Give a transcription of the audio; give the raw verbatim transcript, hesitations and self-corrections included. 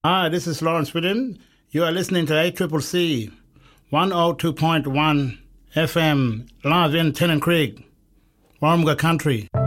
Hi, this is Lawrence Whitten. You are listening to A C C C, one oh two point one F M, live in Tennant Creek, Warumga Country.